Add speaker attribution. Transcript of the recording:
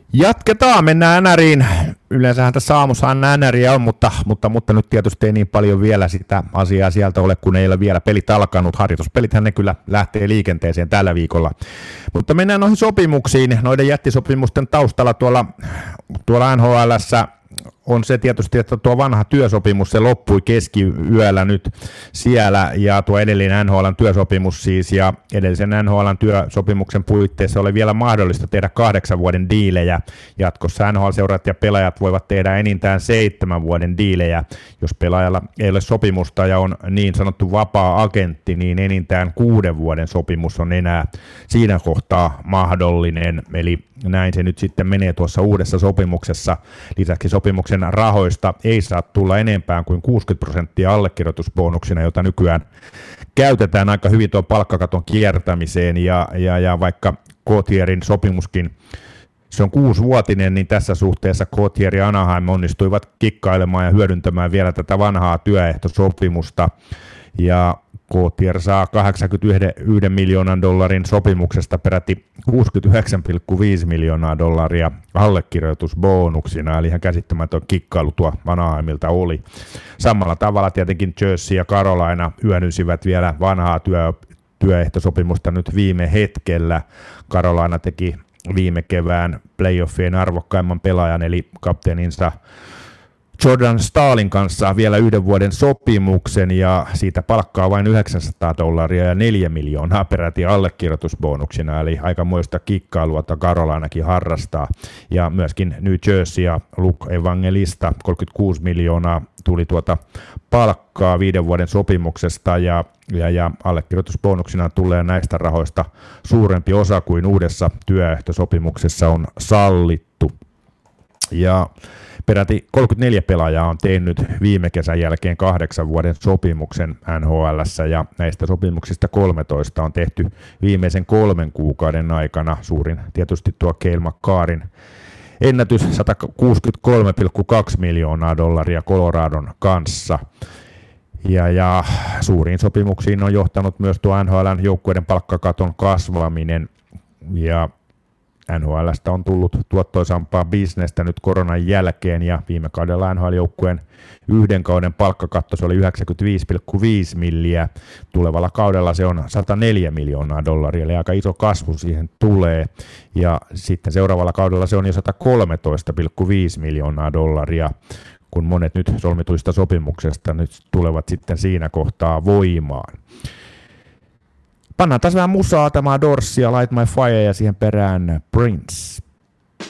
Speaker 1: Jatketaan, mennään NRiin. Yleensähän tässä aamussa NRiä on, mutta nyt tietysti ei niin paljon vielä sitä asiaa sieltä ole, kun ei ole vielä pelit alkanut. Harjoituspelithän ne kyllä lähtee liikenteeseen tällä viikolla. Mutta mennään noihin sopimuksiin. Noiden jättisopimusten taustalla tuolla NHL:ssä on se tietysti, että tuo vanha työsopimus, se loppui keskiyöllä nyt siellä, ja tuo edellinen NHL:n työsopimus siis, ja edellisen NHL:n työsopimuksen puitteissa oli vielä mahdollista tehdä 8 vuoden diilejä. Jatkossa NHL-seurat ja pelaajat voivat tehdä enintään 7 vuoden diilejä. Jos pelaajalla ei ole sopimusta ja on niin sanottu vapaa-agentti, niin enintään 6 vuoden sopimus on enää siinä kohtaa mahdollinen, eli näin se nyt sitten menee tuossa uudessa sopimuksessa. Lisäksi sopimuksen rahoista ei saa tulla enempää kuin 60% allekirjoitusbonuksina, jota nykyään käytetään aika hyvin tuon palkkakaton kiertämiseen, ja vaikka Gautierin sopimuskin se on 6-vuotinen, niin tässä suhteessa Gauthier ja Anaheim onnistuivat kikkailemaan ja hyödyntämään vielä tätä vanhaa työehtosopimusta, ja Gauthier saa 81 miljoonan dollarin sopimuksesta peräti 69,5 miljoonaa dollaria allekirjoitusbonuksina, eli ihan käsittämätön kikkailu tuo Anaheimilta oli. Samalla tavalla tietenkin Jersey ja Carolina hyödynsivät vielä vanhaa työehtosopimusta nyt viime hetkellä. Carolina teki viime kevään playoffien arvokkaimman pelaajan, eli kapteeninsa Jordan Staalin kanssa vielä 1 vuoden sopimuksen, ja siitä palkkaa vain $900 ja 4 miljoonaa peräti allekirjoitusbonuksina, eli aikamoista kikkailua Carolinakin harrastaa. Ja myöskin New Jersey ja Luke Evangelista 36 miljoonaa tuli tuota palkkaa 5 vuoden sopimuksesta, ja allekirjoitusbonuksina tulee näistä rahoista suurempi osa kuin uudessa työehtosopimuksessa on sallittu. Ja peräti 34 pelaajaa on tehnyt viime kesän jälkeen 8 vuoden sopimuksen NHL:ssä, ja näistä sopimuksista 13 on tehty viimeisen 3 kuukauden aikana. Suurin tietysti tuo Cale Makarin ennätys 163,2 miljoonaa dollaria Coloradon kanssa. Ja suuriin sopimuksiin on johtanut myös tuo NHL:n joukkueiden palkkakaton kasvaminen, ja NHL:stä on tullut tuottoisampaa bisnestä nyt koronan jälkeen, ja viime kaudella NHL-joukkueen 1 kauden palkkakatto se oli 95,5 milliä. Tulevalla kaudella se on 104 miljoonaa dollaria, eli aika iso kasvu siihen tulee. Ja sitten seuraavalla kaudella se on jo 113,5 miljoonaa dollaria, kun monet nyt solmituista sopimuksesta nyt tulevat sitten siinä kohtaa voimaan. Pannaan taas vähän musaa, tämä Dorsia, Light My Fire ja siihen perään Prince.